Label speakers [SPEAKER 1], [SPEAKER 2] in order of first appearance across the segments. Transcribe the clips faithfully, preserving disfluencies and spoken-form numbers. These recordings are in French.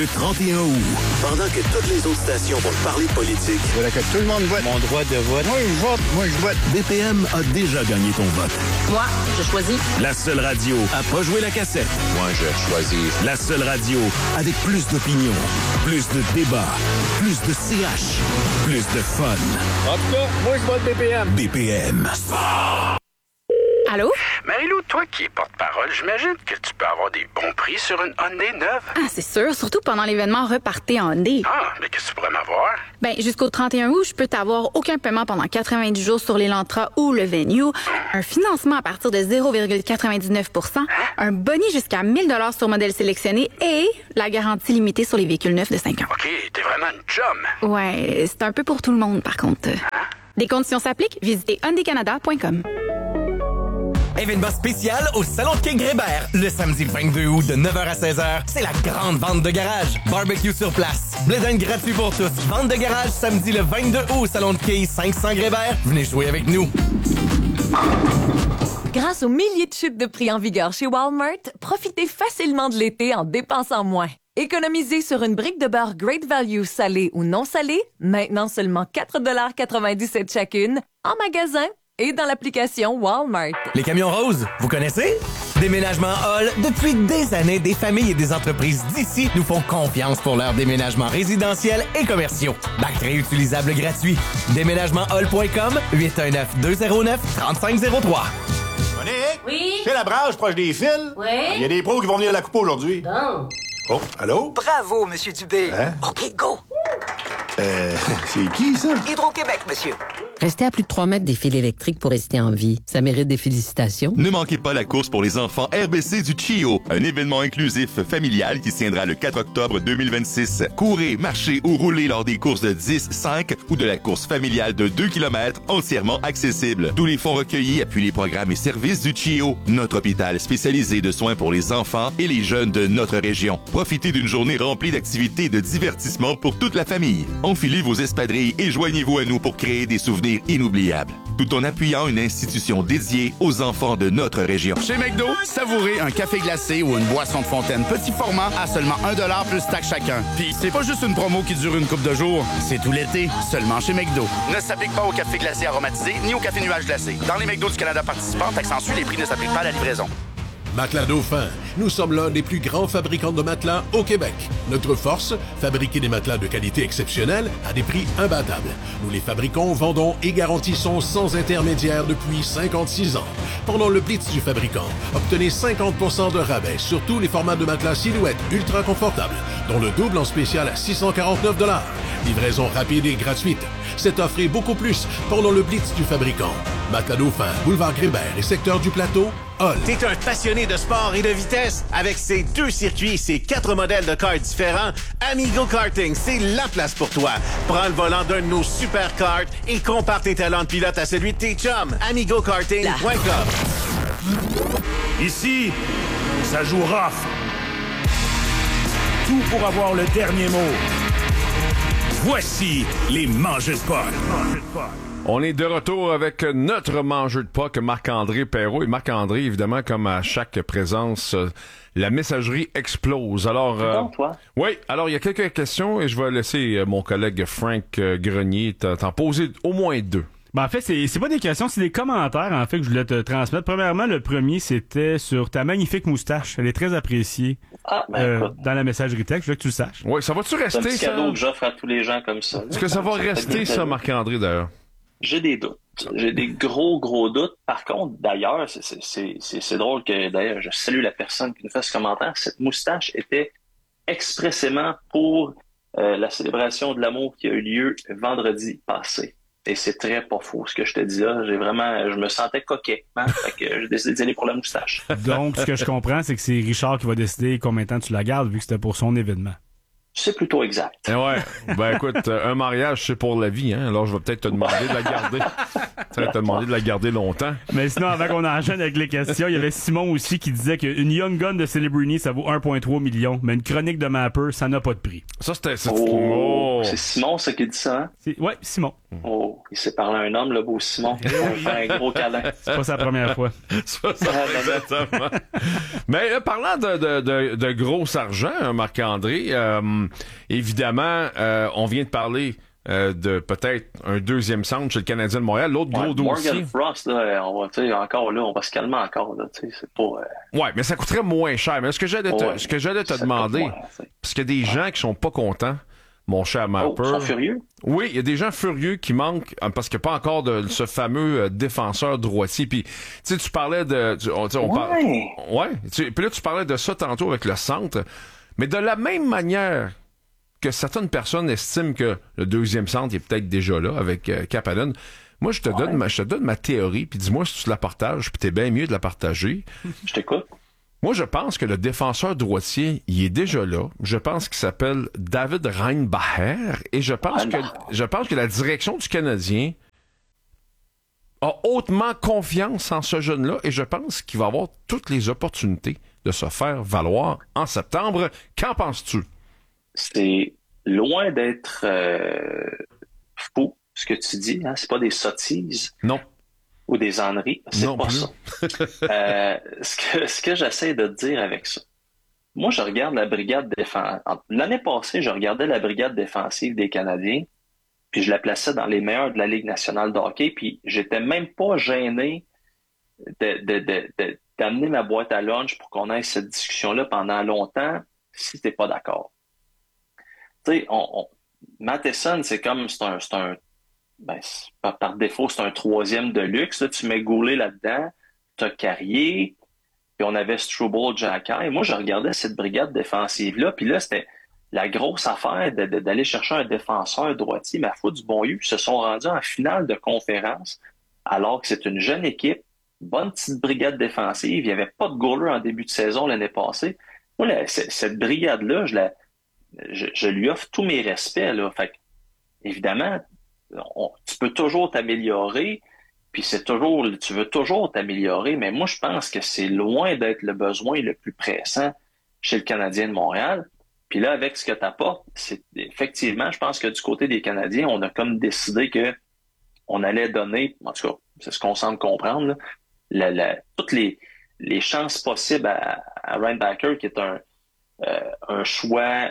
[SPEAKER 1] Le trente et un août, pendant que toutes les autres stations vont parler de politique.
[SPEAKER 2] Voilà que tout le monde vote. Mon droit de vote. Moi, je vote. Moi, je vote.
[SPEAKER 1] B P M a déjà gagné ton vote.
[SPEAKER 3] Moi, je choisis.
[SPEAKER 1] La seule radio à pas jouer la cassette.
[SPEAKER 2] Moi, je choisis.
[SPEAKER 1] La seule radio avec plus d'opinion, plus de débats, plus de C H, plus de fun.
[SPEAKER 2] En tout cas, moi, je vote B P M.
[SPEAKER 1] B P M.
[SPEAKER 3] Allô?
[SPEAKER 4] Marie-Lou, toi qui es porte-parole, j'imagine que tu peux avoir des bons prix sur une Hyundai neuve.
[SPEAKER 3] Ah, c'est sûr, surtout pendant l'événement Repartez en Hyundai.
[SPEAKER 4] Ah, mais qu'est-ce que tu pourrais m'avoir?
[SPEAKER 3] Ben, jusqu'au trente et un août, je peux t'avoir aucun paiement pendant quatre-vingt-dix jours sur l'Elantra ou le Venue, un financement à partir de zéro virgule quatre-vingt-dix-neuf pour cent, un boni jusqu'à mille dollars sur modèle sélectionné et la garantie limitée sur les véhicules neufs de cinq ans.
[SPEAKER 4] OK, t'es vraiment une chum.
[SPEAKER 3] Ouais, c'est un peu pour tout le monde, par contre. Des conditions s'appliquent, visitez hyundai canada point com.
[SPEAKER 5] Événement spécial au Salon de Quai Grébert. Le samedi vingt-deux août de neuf heures à seize heures, c'est la grande vente de garage. Barbecue sur place. Blédin gratuit pour tous. Vente de garage samedi le vingt-deux août au Salon de Quai cinq cents Grébert. Venez jouer avec nous.
[SPEAKER 6] Grâce aux milliers de chutes de prix en vigueur chez Walmart, profitez facilement de l'été en dépensant moins. Économisez sur une brique de beurre Great Value salée ou non salée, maintenant seulement quatre dollars quatre-vingt-dix-sept chacune, en magasin et dans l'application Walmart.
[SPEAKER 5] Les camions roses, vous connaissez? Déménagement Hall, depuis des années, des familles et des entreprises d'ici nous font confiance pour leurs déménagements résidentiels et commerciaux. Bac réutilisable gratuit. déménagement hall point com, huit un neuf, deux zéro neuf, trois cinq zéro trois.
[SPEAKER 7] Monique?
[SPEAKER 8] Oui?
[SPEAKER 7] C'est la brage proche des fils?
[SPEAKER 8] Oui?
[SPEAKER 7] Il y a des pros qui vont venir à la coupe aujourd'hui.
[SPEAKER 8] Bon.
[SPEAKER 7] Oh, allô?
[SPEAKER 9] Bravo, Monsieur Dubé.
[SPEAKER 7] Hein?
[SPEAKER 9] OK, go.
[SPEAKER 7] Euh, c'est qui, ça?
[SPEAKER 9] Hydro-Québec, monsieur.
[SPEAKER 10] Rester à plus de trois mètres des fils électriques pour rester en vie, ça mérite des félicitations.
[SPEAKER 11] Ne manquez pas la course pour les enfants R B C du C I O, un événement inclusif familial qui se tiendra le quatre octobre deux mille vingt-six. Courez, marchez ou roulez lors des courses de dix, cinq ou de la course familiale de deux kilomètres entièrement accessible. Tous les fonds recueillis appuient les programmes et services du C I O, notre hôpital spécialisé de soins pour les enfants et les jeunes de notre région. Profitez d'une journée remplie d'activités et de divertissement pour toute la famille. Enfilez vos espadrilles et joignez-vous à nous pour créer des souvenirs inoubliables, tout en appuyant une institution dédiée aux enfants de notre région.
[SPEAKER 12] Chez McDo, savourez un café glacé ou une boisson de fontaine petit format à seulement un dollar plus taxe chacun. Puis c'est pas juste une promo qui dure une couple de jours, c'est tout l'été, seulement chez McDo. Ne s'applique pas au café glacé aromatisé ni au café nuage glacé. Dans les McDo du Canada participants, taxe en suit, les prix ne s'appliquent pas à la livraison.
[SPEAKER 13] Matelas Dauphin. Nous sommes l'un des plus grands fabricants de matelas au Québec. Notre force, fabriquer des matelas de qualité exceptionnelle à des prix imbattables. Nous les fabriquons, vendons et garantissons sans intermédiaire depuis cinquante-six ans. Pendant le blitz du fabricant, obtenez cinquante pour cent de rabais sur tous les formats de matelas silhouette ultra confortables, dont le double en spécial à six cent quarante-neuf dollars. Livraison rapide et gratuite. Cette offre et beaucoup plus pendant le blitz du fabricant. Matelas Dauphin, boulevard Grébert et secteur du Plateau, Hall.
[SPEAKER 14] T'es un passionné de sport et de vitesse. Avec ses deux circuits et ses quatre modèles de cars différents, Amigo Karting, c'est la place pour toi. Prends le volant d'un de nos super karts et compare tes talents de pilote à celui de tes chums. amigo karting point com.
[SPEAKER 15] Ici, ça joue rough. Tout pour avoir le dernier mot. Voici les mangeurs de potes.
[SPEAKER 16] On est de retour avec notre mangeur de potes, Marc-André Perrault. Et Marc-André, évidemment, comme à chaque présence, euh, la messagerie explose. Alors, euh,
[SPEAKER 17] bon, toi?
[SPEAKER 16] Oui, alors il y a quelques questions et je vais laisser euh, mon collègue Frank euh, Grenier t'en poser au moins deux.
[SPEAKER 18] Ben, en fait, c'est, c'est pas des questions, c'est des commentaires, en fait, que je voulais te transmettre. Premièrement, le premier, c'était sur ta magnifique moustache. Elle est très appréciée
[SPEAKER 17] ah, ben,
[SPEAKER 18] euh, dans la messagerie texte. Je veux que tu le saches.
[SPEAKER 16] Oui, ça va-tu rester, ça?
[SPEAKER 17] C'est un petit cadeau que j'offre à tous les gens comme ça.
[SPEAKER 16] Est-ce que ça va rester, ça, Marc-André, d'ailleurs?
[SPEAKER 17] J'ai des doutes. J'ai des gros, gros doutes. Par contre, d'ailleurs, c'est, c'est, c'est, c'est, c'est drôle que, d'ailleurs, je salue la personne qui nous fait ce commentaire. Cette moustache était expressément pour euh, la célébration de l'amour qui a eu lieu vendredi passé. Et c'est très pas faux ce que je te dis là. J'ai vraiment, je me sentais coquet. Hein? Fait que j'ai décidé d'y aller pour la moustache.
[SPEAKER 18] Donc, ce que je comprends, c'est que c'est Richard qui va décider combien de temps tu la gardes vu que c'était pour son événement.
[SPEAKER 17] C'est plutôt exact.
[SPEAKER 16] Eh ouais. Ben écoute, euh, un mariage, c'est pour la vie, hein. Alors je vais peut-être te demander de la garder. Peut-être te demander de la garder longtemps.
[SPEAKER 18] Mais sinon, avant qu'on enchaîne avec les questions, il y avait Simon aussi qui disait qu'une Young Gun de Celebrini, ça vaut un virgule trois million, mais une chronique de Mapper, ça n'a pas de prix.
[SPEAKER 16] Ça, c'était... C'est,
[SPEAKER 17] oh, oh. c'est Simon, ça, qui dit ça, hein?
[SPEAKER 18] C'est... Ouais, Simon.
[SPEAKER 17] Oh, il s'est parlé à un homme, le beau Simon. Il va faire un gros câlin.
[SPEAKER 18] C'est pas sa première fois.
[SPEAKER 16] C'est pas ça, exactement. Mais euh, parlant de, de, de, de gros argent, hein, Marc-André, euh, évidemment, euh, on vient de parler euh, de peut-être un deuxième centre chez le Canadien de Montréal. L'autre
[SPEAKER 17] ouais,
[SPEAKER 16] gros dossier...
[SPEAKER 17] Morgan Frost, là, on va, tu sais, encore là, on va se calmer encore, là, tu sais, c'est pas... Euh...
[SPEAKER 16] Ouais, mais ça coûterait moins cher. Mais ce que j'allais te,
[SPEAKER 17] ouais,
[SPEAKER 16] ce que j'allais te demander, moins, parce qu'il y a des ouais. gens qui sont pas contents, mon cher Mapper.
[SPEAKER 17] Oh, ils sont furieux?
[SPEAKER 16] Oui, il y a des gens furieux qui manquent parce qu'il n'y a pas encore de ce fameux euh, défenseur droitier. Puis, tu sais, tu parlais de... Tu, on, on
[SPEAKER 17] ouais.
[SPEAKER 16] Par... ouais. Tu, puis là, tu parlais de ça tantôt avec le centre. Mais de la même manière que certaines personnes estiment que le deuxième centre est peut-être déjà là avec euh, Kapanen, moi, je te, ouais. donne ma, je te donne ma théorie, puis dis-moi si tu la partages, puis t'es bien mieux de la partager.
[SPEAKER 17] Je t'écoute.
[SPEAKER 16] Moi, je pense que le défenseur droitier, il est déjà là. Je pense qu'il s'appelle David Reinbacher et je pense que je pense que la direction du Canadien a hautement confiance en ce jeune-là et je pense qu'il va avoir toutes les opportunités de se faire valoir en septembre. Qu'en penses-tu?
[SPEAKER 17] C'est loin d'être euh, faux, ce que tu dis. Hein? C'est pas des sottises.
[SPEAKER 16] Non.
[SPEAKER 17] Ou des âneries. C'est
[SPEAKER 16] non
[SPEAKER 17] pas
[SPEAKER 16] plus.
[SPEAKER 17] ça. euh, ce que, ce que j'essaie de te dire avec ça. Moi, je regarde la brigade défensive. L'année passée, je regardais la brigade défensive des Canadiens, puis je la plaçais dans les meilleurs de la Ligue nationale de hockey, puis j'étais même pas gêné de, de, de, de, d'amener ma boîte à lunch pour qu'on ait cette discussion-là pendant longtemps, si t'es pas d'accord. Tu sais, on, on, Matheson, c'est comme, c'est un, c'est un Ben, par, par défaut, c'est un troisième de luxe. Là, tu mets Goulet là-dedans, tu as Carrier, puis on avait Struble, Jacquin. Et moi, je regardais cette brigade défensive-là, puis là, c'était la grosse affaire de, de, d'aller chercher un défenseur droitier. Ma foi du bon lieu, ils se sont rendus en finale de conférence, alors que c'est une jeune équipe, bonne petite brigade défensive. Il n'y avait pas de goaler en début de saison l'année passée. Moi, la, cette brigade-là, je, la, je, je lui offre tous mes respects. Là. Fait que, évidemment, On, tu peux toujours t'améliorer, puis c'est toujours, tu veux toujours t'améliorer, mais moi, je pense que c'est loin d'être le besoin le plus pressant chez le Canadien de Montréal. Puis là, avec ce que tu apportes, c'est effectivement, je pense que du côté des Canadiens, on a comme décidé que on allait donner, en tout cas, c'est ce qu'on semble comprendre, là, la, la, toutes les, les chances possibles à, à Reinbacher, qui est un, euh, un choix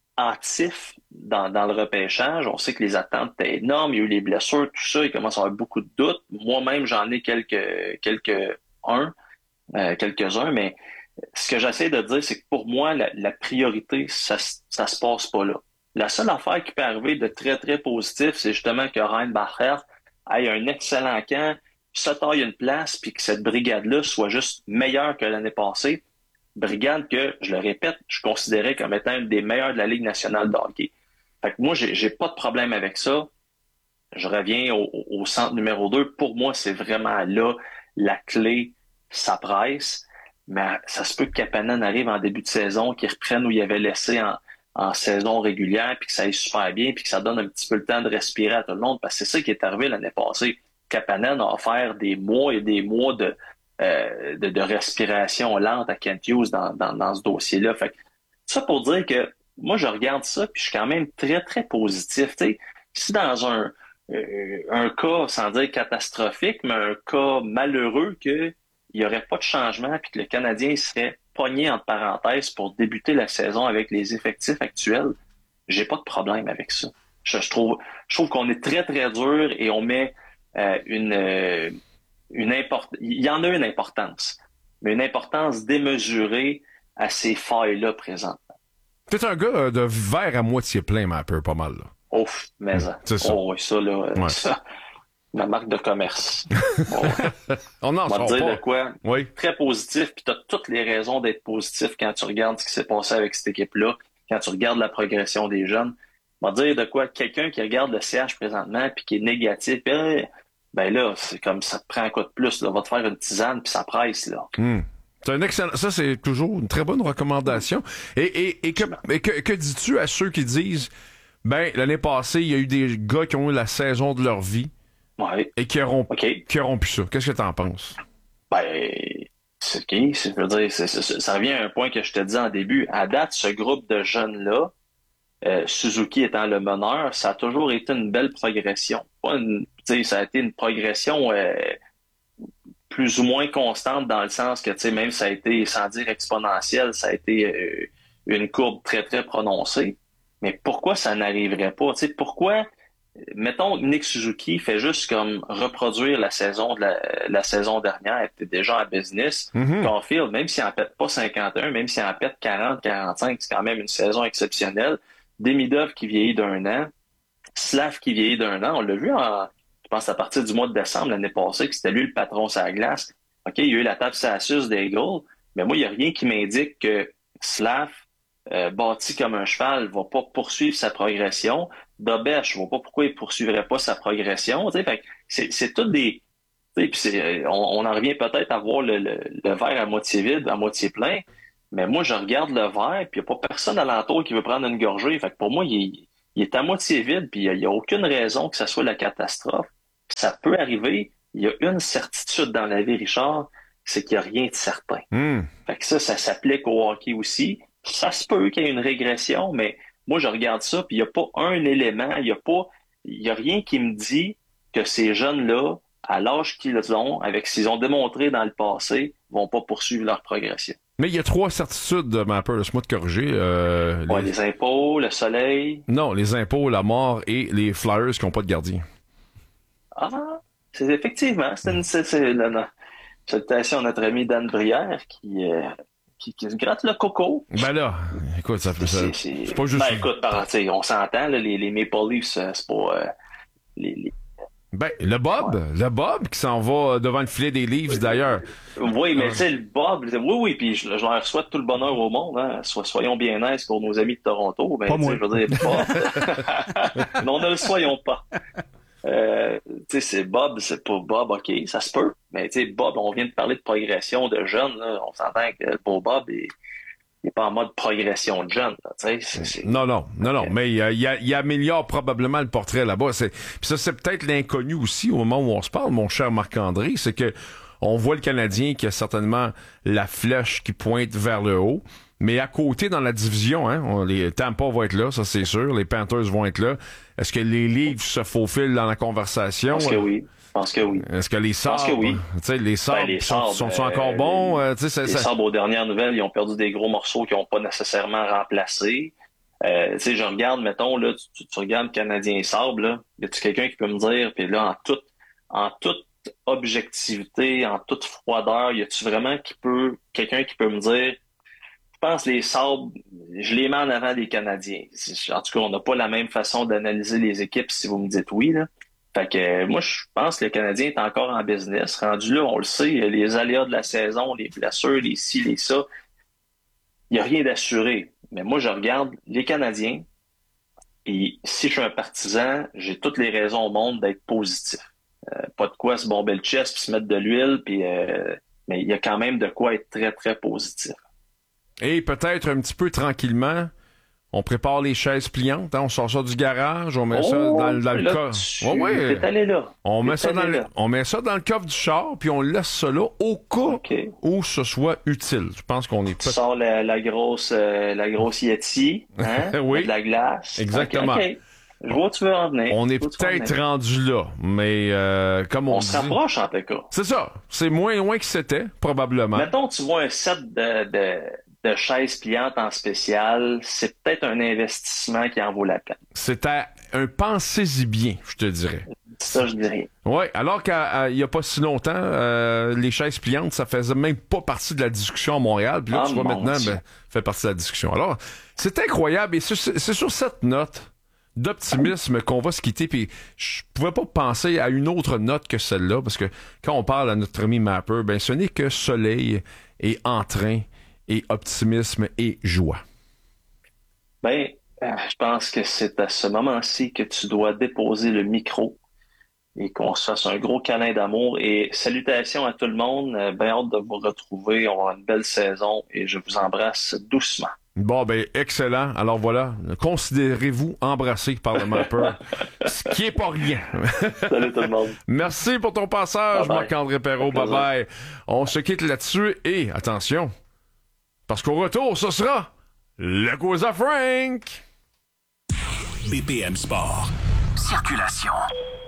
[SPEAKER 17] hâtif dans, dans le repêchage. On sait que les attentes étaient énormes, il y a eu les blessures, tout ça, il commence à avoir beaucoup de doutes. Moi-même, j'en ai quelques, quelques-uns, euh, quelques-uns, mais ce que j'essaie de dire, c'est que pour moi, la, la priorité, ça, ça se passe pas là. La seule affaire qui peut arriver de très, très positif, c'est justement que Reinbacher ait un excellent camp, se taille une place, puis que cette brigade-là soit juste meilleure que l'année passée. Brigade que, je le répète, je considérais comme étant une des meilleures de la Ligue nationale de hockey. Fait que moi, j'ai, j'ai pas de problème avec ça. Je reviens au, au centre numéro deux. Pour moi, c'est vraiment là la clé, ça presse. Mais ça se peut que Kapanen arrive en début de saison, qu'il reprenne où il avait laissé en, en saison régulière, puis que ça aille super bien, puis que ça donne un petit peu le temps de respirer à tout le monde. Parce que c'est ça qui est arrivé l'année passée. Kapanen a offert des mois et des mois de Euh, de, de respiration lente à Kent Hughes dans, dans, dans ce dossier-là. Fait que, ça pour dire que moi, je regarde ça puis je suis quand même très, très positif. T'sais, si dans un, euh, un cas, sans dire catastrophique, mais un cas malheureux qu'il n'y aurait pas de changement puis que le Canadien serait pogné entre parenthèses pour débuter la saison avec les effectifs actuels, j'ai pas de problème avec ça. Je, je trouve je trouve qu'on est très, très dur et on met euh, une... Euh, Une import... Il y en a une importance, mais une importance démesurée à ces failles-là présentement.
[SPEAKER 16] T'es un gars euh, de verre à moitié plein, mais un peu pas mal. Là.
[SPEAKER 17] Ouf, mais mmh,
[SPEAKER 16] c'est ça.
[SPEAKER 17] Oh, oui, ça, là,
[SPEAKER 16] ouais.
[SPEAKER 17] ça, ma marque de commerce. Oh, ouais.
[SPEAKER 16] On en
[SPEAKER 17] va te dire
[SPEAKER 16] pas.
[SPEAKER 17] de quoi?
[SPEAKER 16] Oui.
[SPEAKER 17] Très positif, puis tu as toutes les raisons d'être positif quand tu regardes ce qui s'est passé avec cette équipe-là, quand tu regardes la progression des jeunes. Va te dire de quoi? Quelqu'un qui regarde le C H présentement puis qui est négatif, ben, ben là, c'est comme ça te prend un coup de plus, là, va te faire une tisane puis ça presse, là.
[SPEAKER 16] Mmh. C'est un excellent. Ça, c'est toujours une très bonne recommandation. Et, et, et, que, et que, que dis-tu à ceux qui disent, ben, l'année passée, il y a eu des gars qui ont eu la saison de leur vie
[SPEAKER 17] ouais.
[SPEAKER 16] et qui auront,
[SPEAKER 17] okay.
[SPEAKER 16] qui auront plus ça. Qu'est-ce que t'en penses?
[SPEAKER 17] Ben, c'est OK. C'est, je veux dire, c'est, c'est, ça revient à un point que je te disais en début. À date, ce groupe de jeunes-là, euh, Suzuki étant le meneur, ça a toujours été une belle progression. Pas une, ça a été une progression euh, plus ou moins constante dans le sens que, même ça a été, sans dire exponentiel, ça a été euh, une courbe très, très prononcée. Mais pourquoi ça n'arriverait pas? T'sais, pourquoi, mettons, Nick Suzuki fait juste comme reproduire la saison de la, la saison dernière, était déjà en business. Mm-hmm. Caulfield, même s'il en pète pas cinquante et un, même s'il en pète quarante, quarante-cinq, c'est quand même une saison exceptionnelle. Demidov qui vieillit d'un an, Slav qui vieillit d'un an, on l'a vu en, je pense à partir du mois de décembre l'année passée, que c'était lui le patron sur la glace. OK, il y a eu la table Sassus des Eagles, mais moi, il n'y a rien qui m'indique que Slav, euh, bâti comme un cheval, va pas poursuivre sa progression. Dobesh, je vois pas pourquoi il poursuivrait pas sa progression. Fait que c'est, c'est tout des... Puis c'est, on, on en revient peut-être à voir le, le, le verre à moitié vide, à moitié plein, mais moi, je regarde le verre, puis il n'y a pas personne alentour qui veut prendre une gorgée. Fait que pour moi, il est, il est à moitié vide, puis il n'y a, a aucune raison que ça soit la catastrophe. Ça peut arriver. Il y a une certitude dans la vie, Richard, c'est qu'il n'y a rien de certain. Mm. Fait que ça, ça s'applique au hockey aussi. Ça se peut qu'il y ait une régression, mais moi, je regarde ça, puis il n'y a pas un élément, il n'y a pas, il y a rien qui me dit que ces jeunes-là, à l'âge qu'ils ont, avec ce qu'ils ont démontré dans le passé, vont pas poursuivre leur progression.
[SPEAKER 16] Mais il y a trois certitudes, Mapper, laisse-moi te corriger. Euh,
[SPEAKER 17] ouais, les... les impôts, le soleil.
[SPEAKER 16] Non, les impôts, la mort et les Flyers qui n'ont pas de gardien.
[SPEAKER 17] Ah, c'est effectivement, c'est une, c'est, c'est, la, la, salutation à notre ami Dan Brière qui, euh, qui, qui se gratte le coco.
[SPEAKER 16] Ben là, écoute, ça fait ça.
[SPEAKER 17] C'est, c'est,
[SPEAKER 16] c'est pas juste.
[SPEAKER 17] Ben écoute, par, on s'entend, là, les, les Maple Leafs, c'est pas. Euh, les, les...
[SPEAKER 16] Ben, le Bob, ouais. le Bob qui s'en va devant le filet des Leafs d'ailleurs.
[SPEAKER 17] Oui, mais tu sais, le Bob, oui, oui, puis je, je leur souhaite tout le bonheur au monde, hein. So, soyons bien nice pour nos amis de Toronto. Ben,
[SPEAKER 18] pas moi.
[SPEAKER 17] Je veux dire, pas. Non, ne le soyons pas. Euh, tu sais, c'est Bob, c'est pas Bob, ok, ça se peut. Mais tu sais, Bob, on vient de parler de progression de jeunes, là. On s'entend que pour Bob, il n'est pas en mode progression de jeunes, tu sais. C'est, c'est...
[SPEAKER 16] Non, non, non, non, mais il, il, il améliore probablement le portrait là-bas. C'est... Puis ça, c'est peut-être l'inconnu aussi au moment où on se parle, mon cher Marc-André, c'est que on voit le Canadien qui a certainement la flèche qui pointe vers le haut. Mais à côté, dans la division, hein, on, les Tampa vont être là, ça c'est sûr. Les Panthers vont être là. Est-ce que les Leafs se faufilent dans la conversation?
[SPEAKER 17] Je pense que oui. Je pense que oui.
[SPEAKER 16] Est-ce que les Sabres,
[SPEAKER 17] que oui.
[SPEAKER 16] tu sais, les Sabres, ben, les Sabres sont, sont,
[SPEAKER 17] euh,
[SPEAKER 16] encore bons? Euh,
[SPEAKER 17] les
[SPEAKER 16] ça,
[SPEAKER 17] les
[SPEAKER 16] ça...
[SPEAKER 17] Sabres, aux dernières nouvelles, ils ont perdu des gros morceaux qu'ils n'ont pas nécessairement remplacés. Euh, tu sais, je regarde, mettons, là, tu, tu, tu regardes Canadien Sabres, là, y a-tu quelqu'un qui peut me dire, puis là, en toute, en toute objectivité, en toute froideur, y a-tu vraiment qui peut, quelqu'un qui peut me dire, je pense les Sabres, je les mets en avant des Canadiens. En tout cas, on n'a pas la même façon d'analyser les équipes si vous me dites oui, là. Fait que moi, je pense que le Canadien est encore en business. Rendu là, on le sait, les aléas de la saison, les blessures, les ci, les ça, il n'y a rien d'assuré. Mais moi, je regarde les Canadiens et si je suis un partisan, j'ai toutes les raisons au monde d'être positif. Euh, pas de quoi se bomber le chest puis se mettre de l'huile, puis euh, mais il y a quand même de quoi être très, très positif.
[SPEAKER 16] Et peut-être un petit peu tranquillement, on prépare les chaises pliantes, hein, on sort ça du garage, on met
[SPEAKER 17] oh,
[SPEAKER 16] ça dans, dans le coffre.
[SPEAKER 17] Oh, ouais. T'es allé là.
[SPEAKER 16] On met, ça dans
[SPEAKER 17] le,
[SPEAKER 16] on met ça dans le coffre du char, puis on laisse ça là au cas okay. où ce soit utile. Je pense qu'on est...
[SPEAKER 17] Tu sors la, la grosse euh, la grosse Yeti, hein,
[SPEAKER 16] oui.
[SPEAKER 17] de la glace.
[SPEAKER 16] Exactement.
[SPEAKER 17] Okay, okay. Je vois où tu veux en venir.
[SPEAKER 16] On est peut-être rendu là, mais euh, comme on,
[SPEAKER 17] on
[SPEAKER 16] dit...
[SPEAKER 17] se rapproche en tout cas.
[SPEAKER 16] C'est ça. C'est moins loin que c'était, probablement.
[SPEAKER 17] Mettons, tu vois un set de... de... de chaises pliantes en spécial, c'est peut-être un investissement qui en vaut la peine.
[SPEAKER 16] C'est à un pensez-y bien, je te dirais.
[SPEAKER 17] Ça, je dirais.
[SPEAKER 16] Oui, alors qu'il n'y a pas si longtemps, euh, les chaises pliantes, ça faisait même pas partie de la discussion à Montréal. Puis là, ah, tu vois maintenant, ben, ça fait partie de la discussion. Alors, c'est incroyable. Et c'est, c'est sur cette note d'optimisme qu'on va se quitter. Puis je pouvais pas penser à une autre note que celle-là, parce que quand on parle à notre ami Mapper, ben ce n'est que soleil et entrain et optimisme et joie.
[SPEAKER 17] Ben, euh, je pense que c'est à ce moment-ci que tu dois déposer le micro et qu'on se fasse un gros câlin d'amour. Et salutations à tout le monde. Euh, bien hâte de vous retrouver. On va avoir une belle saison et je vous embrasse doucement.
[SPEAKER 16] Bon, ben, excellent. Alors voilà, considérez-vous embrassé par le Mapper, ce qui est pas rien.
[SPEAKER 17] Salut tout le monde.
[SPEAKER 16] Merci pour ton passage, bye bye. Marc-André Perrault. Bye bye. On se quitte là-dessus et attention, parce qu'au retour, ce sera le quiz à Frank.
[SPEAKER 1] B P M Sport.
[SPEAKER 9] Circulation.